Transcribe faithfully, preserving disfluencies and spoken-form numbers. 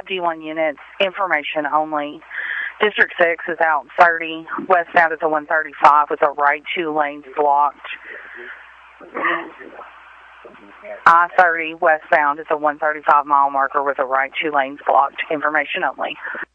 D one units, information only. District six is out thirty, westbound is a one thirty-five with a right two lanes blocked. I thirty westbound is a one thirty-five mile marker with a right two lanes blocked, information only.